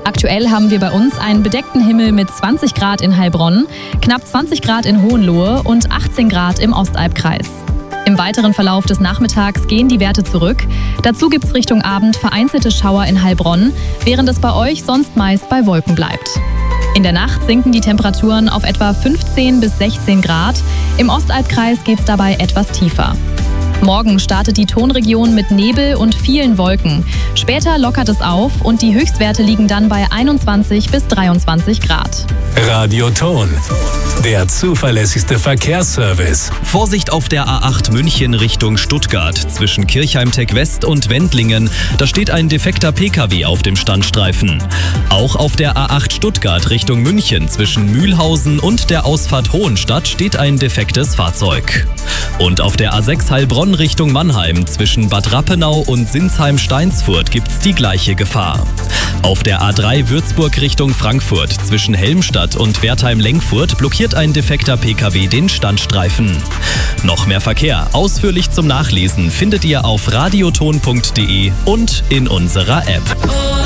Aktuell haben wir bei uns einen bedeckten Himmel mit 20 Grad in Heilbronn, knapp 20 Grad in Hohenlohe und 18 Grad im Ostalbkreis. Im weiteren Verlauf des Nachmittags gehen die Werte zurück. Dazu gibt es Richtung Abend vereinzelte Schauer in Heilbronn, während es bei euch sonst meist bei Wolken bleibt. In der Nacht sinken die Temperaturen auf etwa 15 bis 16 Grad. Im Ostalbkreis geht es dabei etwas tiefer. Morgen startet die Tonregion mit Nebel und vielen Wolken. Später lockert es auf und die Höchstwerte liegen dann bei 21 bis 23 Grad. Radio Ton, der zuverlässigste Verkehrsservice. Vorsicht auf der A8 München Richtung Stuttgart zwischen Kirchheim-Tech West und Wendlingen. Da steht ein defekter Pkw auf dem Standstreifen. Auch auf der A8 Stuttgart Richtung München zwischen Mühlhausen und der Ausfahrt Hohenstadt steht ein defektes Fahrzeug. Und auf der A6 Heilbronn Richtung Mannheim zwischen Bad Rappenau und Sinsheim-Steinsfurt gibt's die gleiche Gefahr. Auf der A3 Würzburg Richtung Frankfurt zwischen Helmstadt und Wertheim-Lenkfurt blockiert ein defekter Pkw den Standstreifen. Noch mehr Verkehr ausführlich zum Nachlesen findet ihr auf radioton.de und in unserer App.